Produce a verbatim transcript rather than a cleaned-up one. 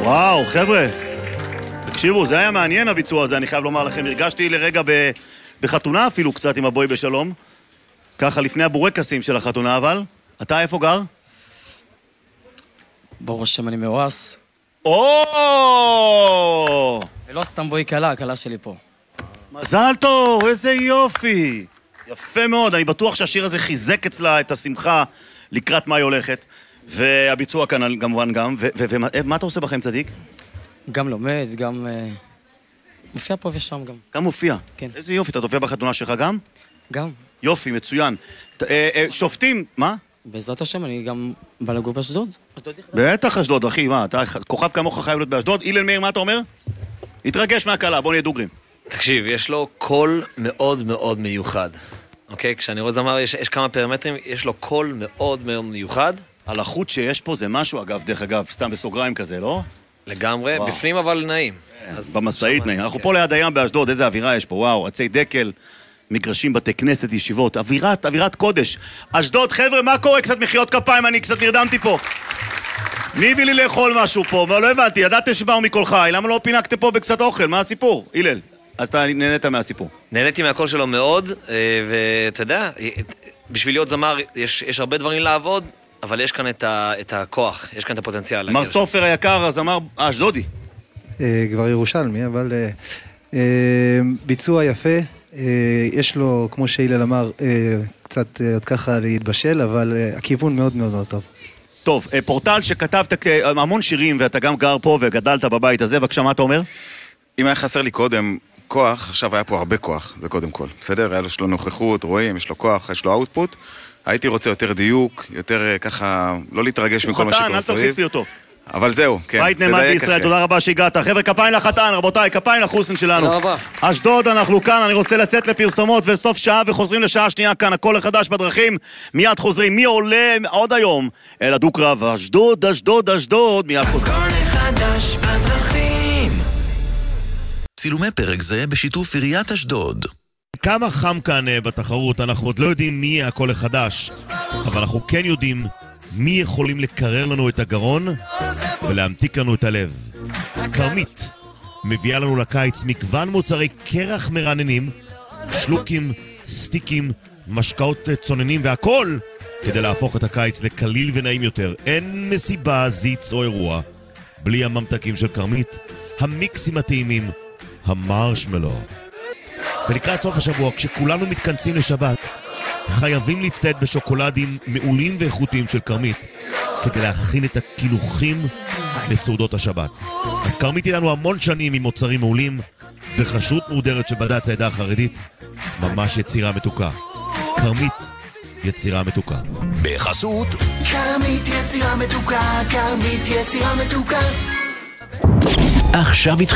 וואו, חבר'ה, תקשיבו, זה היה מעניין הביצוע הזה, אני חייב לומר לכם, הרגשתי לרגע ב... בחתונה אפילו קצת עם הבוי בשלום, ככה לפני הבורקסים של החתונה, אבל אתה איפה גר? ברוך השם, אני מאורס. או! ולא סתם בוי קלה, הקלה שלי פה. מזל טוב, איזה יופי. יפה מאוד, אני בטוח שהשיר הזה חיזק אצלה את השמחה לקראת מה היא הולכת. והביצוע כאן כמובן גם. ומה אתה עושה בכם, צדיק? גם לומד, גם... מופיע פה ושם גם. גם מופיע? כן. איזה יופי, אתה תופיע בחתונה שלך גם? גם. יופי, מצוין. שופטים, מה? בעזרת השם, אני גם בא לגור באשדוד. בטח אשדוד, אחי, מה? אתה כוכב כמוך חייב להיות באשדוד. אילן מאיר, מה אתה אומר? התרגש מהקלה, בוא נהיה דוגרים. תקשיב, יש לו קול מאוד מאוד מיוחד. אוקיי? כשאני רואה זמר, יש, יש כמה פרמטרים, יש לו קול מאוד מאוד מיוחד. הלחות שיש פה זה משהו, אגב, דרך אגב, סתם בסוגריים כזה, לא? לגמרי, וואו. בפנים אבל נעים. במסעית נעים. אנחנו פה ליד הים באשדוד, איזה אווירה יש פה, וואו, עצי דקל, מגרשים, בתי כנסת, ישיבות, אווירת, אווירת קודש. אשדוד, חבר'ה, מה קורה? קצת מחיאות כפיים, אני קצת נרדמתי פה. מי הביא לי לאכול משהו פה? לא הבנתי, ידעתם שבאו מכל חי, למה לא פינקתם פה בקצת אוכל? מה הסיפור? הלל, אז אתה נהנית מהסיפור. נהניתי מהקול שלו מאוד, ואתה יודע, בשביל להיות זמר יש, יש הרבה דברים לעבוד, אבל יש כאן את, ה, את הכוח, יש כאן את הפוטנציאל. מר סופר היקר, הזמר אשדודי. כבר ירושלמי, אבל ביצוע יפה, יש לו, כמו שהילל אמר, קצת עוד ככה להתבשל, אבל הכיוון מאוד מאוד מאוד טוב. טוב, פורטל שכתבת המון שירים, ואתה גם גר פה וגדלת בבית הזה, בבקשה, מה אתה אומר? אם היה חסר לי קודם כוח, עכשיו היה פה הרבה כוח, זה קודם כל. בסדר? היה לו נוכחות, רואים, יש לו כוח, יש לו אאוטפוט. הייתי רוצה יותר דיוק, יותר ככה, לא להתרגש מכל מה שקורה סביב. הוא חתן, אל תלחיץ לי אותו. אבל זהו, כן. בית נאמן בישראל, תודה רבה שהגעת. חבר'ה, כפיים לחתן, רבותיי, כפיים לחוסן שלנו. תודה רבה. אשדוד, אנחנו כאן, אני רוצה לצאת לפרסומות וסוף שעה וחוזרים לשעה שנייה כאן, הכל החדש בדרכים, מיד חוזרים, מי עולה עוד היום? אל הדו-קרב, אשדוד, אשדוד, אשדוד, מיד חוזרים. הכל החדש בדרכים. צילומי פרק זה בשיתוף עיריית אשדוד. כמה חם כאן בתחרות, אנחנו עוד לא יודעים מי יהיה הכל החדש, אבל אנחנו כן יודעים מי יכולים לקרר לנו את הגרון ולהמתיק לנו את הלב. קרמית מביאה לנו לקיץ מגוון מוצרי קרח מרעננים, שלוקים, סטיקים, משקאות צוננים והכל כדי להפוך את הקיץ לקליל ונעים יותר. אין מסיבה, זיץ או אירוע בלי הממתקים של קרמית, המיקסים הטעימים, המרשמלו. ולקראת סוף השבוע, כשכולנו מתכנסים לשבת, חייבים להצטייד בשוקולדים מעולים ואיכותיים של קרמית כדי להכין את הקילוחים לסעודות השבת. אז קרמית איתנו המון שנים עם מוצרים מעולים בחשות מודרת שבד"ץ העדה החרדית, ממש יצירה מתוקה. קרמית, יצירה מתוקה. בחסות כרמית יצירה מתוקה, כרמית יצירה מתוקה. עכשיו איתכם